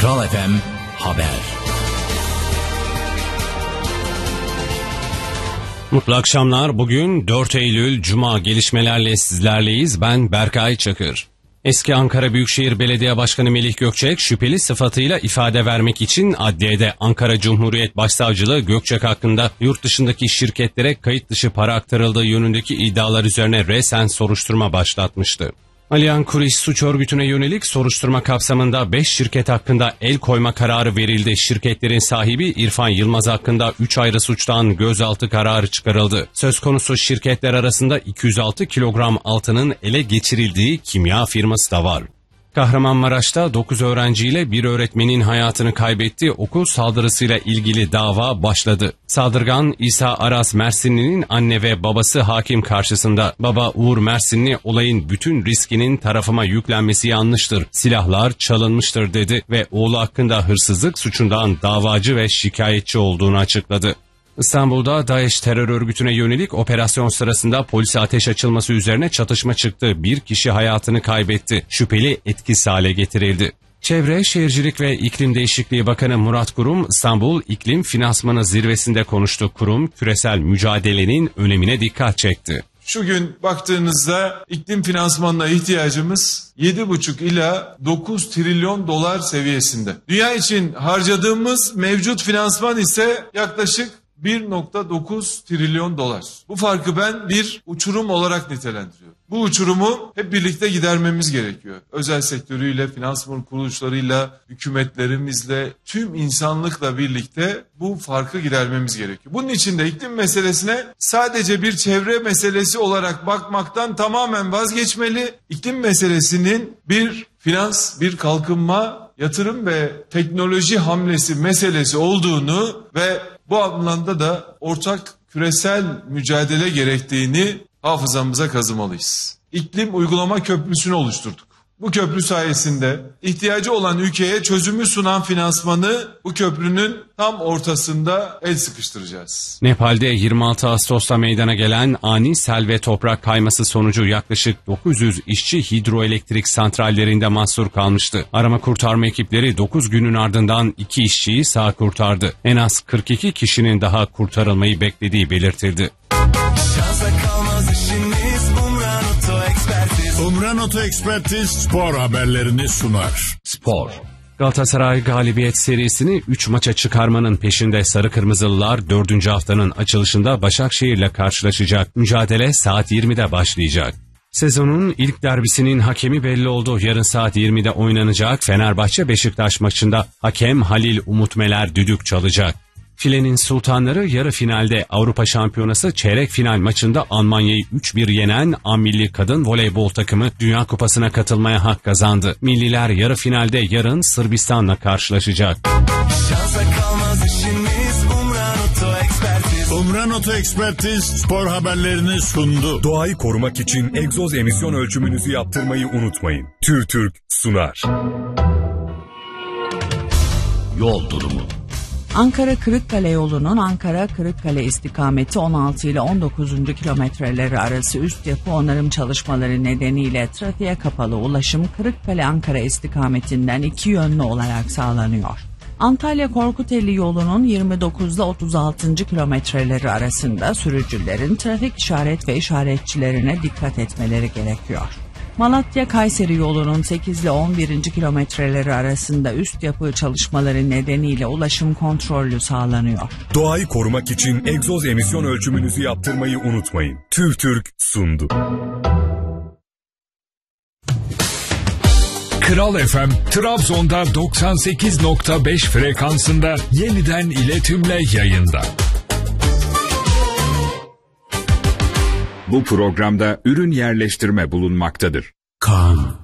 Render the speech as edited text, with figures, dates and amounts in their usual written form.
Kral FM Haber. Mutlu akşamlar. Bugün 4 Eylül Cuma, gelişmelerle sizlerleyiz. Ben Berkay Çakır. Eski Ankara Büyükşehir Belediye Başkanı Melih Gökçek şüpheli sıfatıyla ifade vermek için adliyede Ankara Cumhuriyet Başsavcılığı Gökçek hakkında yurt dışındaki şirketlere kayıt dışı para aktarıldığı yönündeki iddialar üzerine resen soruşturma başlatmıştı. Aliyan Kuriş suç örgütüne yönelik soruşturma kapsamında 5 şirket hakkında el koyma kararı verildi. Şirketlerin sahibi İrfan Yılmaz hakkında 3 ayrı suçtan gözaltı kararı çıkarıldı. Söz konusu şirketler arasında 206 kilogram altının ele geçirildiği kimya firması da var. Kahramanmaraş'ta 9 öğrenciyle bir öğretmenin hayatını kaybettiği okul saldırısıyla ilgili dava başladı. Saldırgan İsa Aras Mersinli'nin anne ve babası hakim karşısında. Baba Uğur Mersinli olayın bütün riskinin tarafıma yüklenmesi yanlıştır, silahlar çalınmıştır dedi ve oğlu hakkında hırsızlık suçundan davacı ve şikayetçi olduğunu açıkladı. İstanbul'da DAEŞ terör örgütüne yönelik operasyon sırasında polise ateş açılması üzerine çatışma çıktı. Bir kişi hayatını kaybetti. Şüpheli etkisiz hale getirildi. Çevre, Şehircilik ve İklim Değişikliği Bakanı Murat Kurum, İstanbul İklim Finansmanı Zirvesi'nde konuştu. Kurum, küresel mücadelenin önemine dikkat çekti. Şu gün baktığınızda iklim finansmanına ihtiyacımız 7,5 ila 9 trilyon dolar seviyesinde. Dünya için harcadığımız mevcut finansman ise yaklaşık 1,9 trilyon dolar. Bu farkı ben bir uçurum olarak nitelendiriyorum. Bu uçurumu hep birlikte gidermemiz gerekiyor. Özel sektörüyle, finansman kuruluşlarıyla, hükümetlerimizle, tüm insanlıkla birlikte bu farkı gidermemiz gerekiyor. Bunun için de iklim meselesine sadece bir çevre meselesi olarak bakmaktan tamamen vazgeçmeli. İklim meselesinin bir finans, bir kalkınma, yatırım ve teknoloji hamlesi meselesi olduğunu ve bu anlamda da ortak küresel mücadele gerektiğini hafızamıza kazımalıyız. İklim Uygulama Köprüsü'nü oluşturduk. Bu köprü sayesinde ihtiyacı olan ülkeye çözümü sunan finansmanı bu köprünün tam ortasında el sıkıştıracağız. Nepal'de 26 Ağustos'ta meydana gelen ani sel ve toprak kayması sonucu yaklaşık 900 işçi hidroelektrik santrallerinde mahsur kalmıştı. Arama kurtarma ekipleri 9 günün ardından 2 işçiyi sağ kurtardı. En az 42 kişinin daha kurtarılmayı beklediği belirtildi. Umran Oto Ekspertiz spor haberlerini sunar. Spor. Galatasaray galibiyet serisini 3 maça çıkarmanın peşinde. Sarı Kırmızılılar 4. haftanın açılışında Başakşehir'le karşılaşacak. Mücadele saat 20'de başlayacak. Sezonun ilk derbisinin hakemi belli oldu. Yarın saat 20'de oynanacak Fenerbahçe-Beşiktaş maçında hakem Halil Umutmeler düdük çalacak. Filenin sultanları yarı finalde Avrupa Şampiyonası çeyrek final maçında Almanya'yı 3-1 yenen A-Milli Kadın Voleybol takımı Dünya Kupası'na katılmaya hak kazandı. Milliler yarı finalde yarın Sırbistan'la karşılaşacak. Umran Oto Ekspertiz spor haberlerini sundu. Doğayı korumak için egzoz emisyon ölçümünüzü yaptırmayı unutmayın. TÜRTÜRK sunar. Yol durumu. Ankara-Kırıkkale yolunun Ankara-Kırıkkale istikameti 16 ile 19. kilometreleri arası üst yapı onarım çalışmaları nedeniyle trafiğe kapalı ulaşım Kırıkkale-Ankara istikametinden 2 yönlü olarak sağlanıyor. Antalya-Korkuteli yolunun 29 ile 36. kilometreleri arasında sürücülerin trafik işaret ve işaretçilerine dikkat etmeleri gerekiyor. Malatya-Kayseri yolunun 8 ile 11. kilometreleri arasında üst yapı çalışmaları nedeniyle ulaşım kontrollü sağlanıyor. Doğayı korumak için egzoz emisyon ölçümünüzü yaptırmayı unutmayın. TÜRTÜRK sundu. Kral FM, Trabzon'da 98.5 frekansında yeniden iletimle yayında. Bu programda ürün yerleştirme bulunmaktadır. Kan,